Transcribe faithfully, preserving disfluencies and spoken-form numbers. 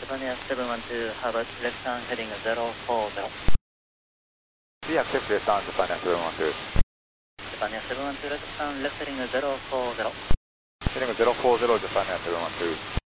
Japan seven one two, Harvard, left turn heading zero four zero. See, accept left turn, Japan seven one two. Japan seven one two, left turn, left heading zero four zero. Heading zero four zero, Japan seven one two.